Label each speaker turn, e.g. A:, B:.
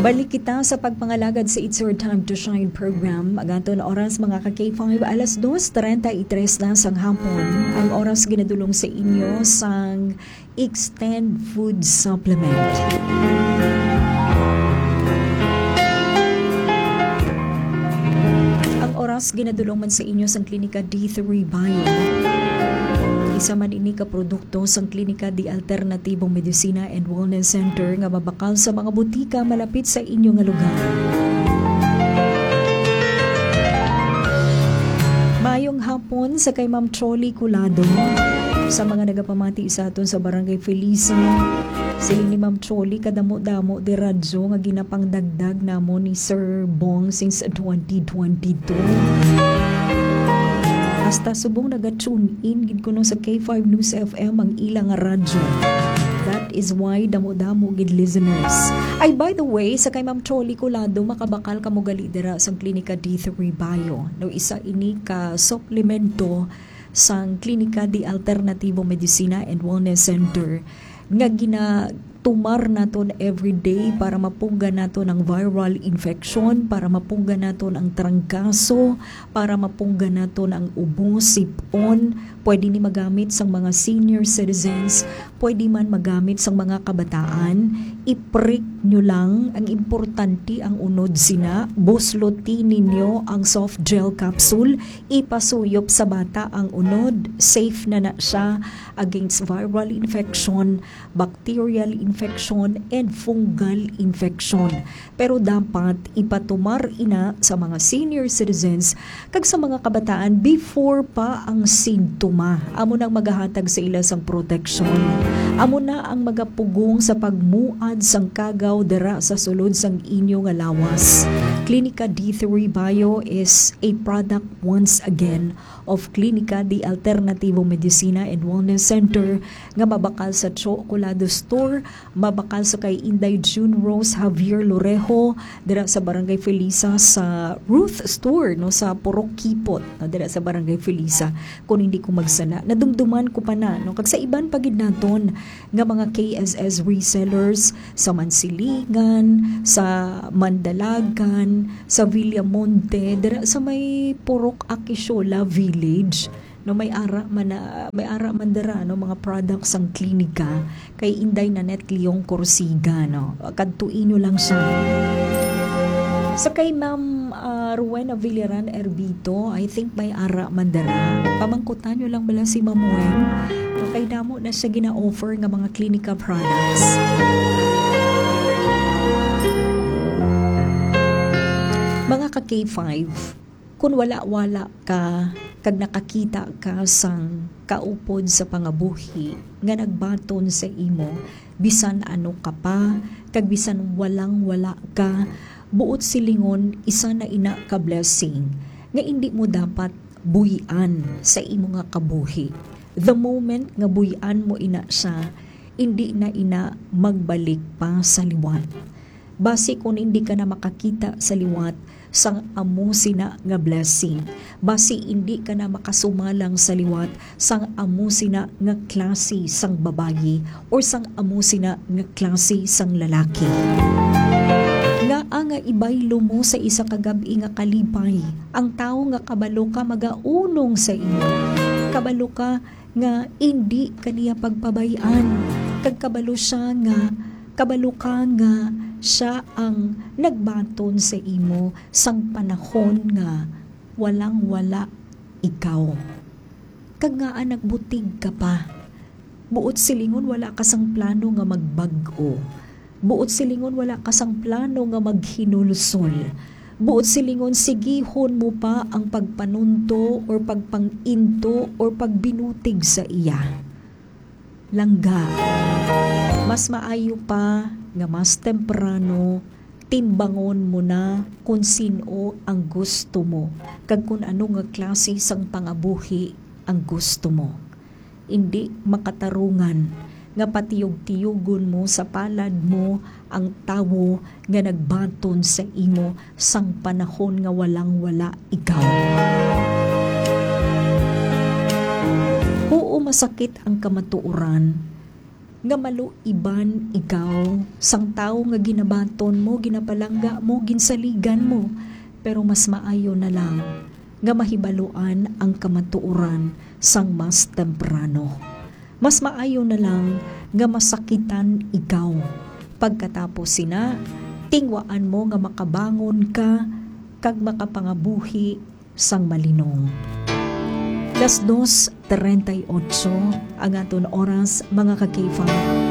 A: Balik kita sa pagpangalagad sa It's Your Time to Shine program. Agaton oras mga ka-K5, alas 2:33 na sang hapon. Ang oras ginadulong sa inyo sang Extend Food Supplement. Ang oras ginadulong man sa inyo sang Klinika D3 Bio. Isa man ini ka produkto sang Klinika di Alternatibong Medisina and Wellness Center nga mabakal sa mga butika malapit sa inyo nga lugar. Mayong hapon sa kay Ma'am Trolly Culado sa mga nagapamati sa aton sa Barangay Felisa. Sili ni Ma'am Trolly kadamo-damo di radyo nga ginapangdagdag namo ni Sir Bong since 2022. Hasta subong naga-tune in gid kuno sa K5 News FM ang ilang radyo. That is why damo-damo gid listeners. Ay, by the way, sa kay Ma'am Trolly Culado, makabakal ka mo gali dira sa Klinika D3 Bio. No, isa ini ka supplemento sang Klinika di Alternatibong Medisina and Wellness Center nga ginatumar naton everyday para mapungga naton ang viral infection, para mapungga naton ang trangkaso, para mapungga naton ang ubo, sipon. Pwede ni magamit sang mga senior citizens, pwede man magamit sang mga kabataan. I-prick nyo lang, ang importante ang unod sina, buslutin ninyo ang soft gel capsule, ipasuyop sa bata ang unod, safe na siya against viral infection, bacterial infection, and fungal infection. Pero dapat ipatumar ina sa mga senior citizens kag sa mga kabataan before pa ang sintoma. Amo nang magahatag sa ila sang protection. Amo na ang magapugong sa pagmuad sang kagaw dara sa sulod sang inyo nga lawas. Klinika D3 Bio is a product once again of Klinika di Alternatibong Medisina and Wellness Center nga mabakal sa Chocolado Store, mabakal sa kay Inday June Rose Javier Lorejo dira sa Barangay Felisa, sa Ruth Store no sa Purok Kipot no, dira sa Barangay Felisa. Kung hindi ko magsala, nadumduman ko pa na no kag sa iban pagid naton nga mga KSS resellers sa Mansilingan, sa Mandalagan, sa Villamonte, dira sa may Purok Akishola Village. No may ara man dara no mga products ang klinika kay Inday Nanet Leong Corsiga no. Kadtuin nyo lang siya. Sa kay Ma'am Rowena Villaran Erbito, I think may ara man dara. Pamangkutan nyo lang bala si Ma'am Wen. No, kay damo na siya gina-offer nga mga klinika products. Mga ka K5, kung wala-wala ka kag nakakita ka sang kaupod sa pangabuhi nga nagbaton sa imo, bisan ano ka pa, kag bisan walang-wala ka, buot silingon isa na ina ka blessing nga hindi mo dapat buhian sa imo nga kabuhi. The moment nga buhian mo ina siya, hindi na ina magbalik pa sa liwat. Basi kung hindi ka na makakita sa liwat, sang amo sina nga blessing. Basi hindi ka na makasumalang sa liwat, sang amo sina nga klase sang babayi or sang amo sina nga klase sang lalaki. Nga nga ibaylo mo sa isa kagabi nga kalipay, ang tao nga kabalo ka magaunong sa imo. Kabalo ka nga hindi kaniya pagpabayan. Kag kabalo siya nga, kabalo ka nga siya ang nagbaton sa imo sang panahon nga walang-wala ikaw. Kag nga nagbutig ka pa. Buot silingon wala ka sang plano nga magbag-o. Buot silingon wala ka sang plano nga maghinulsol. Buot silingon sigihon mo pa ang pagpanunto or pagpanginto or pagbinutig sa iya. Langga. Mas maayo pa nga mas temprano timbangon mo na kung sino ang gusto mo kag kung ano nga klase sang pangabuhi ang gusto mo. Hindi makatarungan nga patiyog-tiyogon mo sa palad mo ang tawo nga nagbaton sa imo sang panahon nga walang-wala ikaw. Oo, masakit ang kamatuoran nga maluiban ikaw sang tao nga ginabaton mo, ginapalangga mo, ginsaligan mo, pero mas maayo na lang nga mahibaluan ang kamatuoran sang mas temprano. Mas maayo na lang nga masakitan ikaw. Pagkatapos sina, tingwaan mo nga makabangon ka kag makapangabuhi sang malinong. 2:38 ang aton oras mga ka-K5.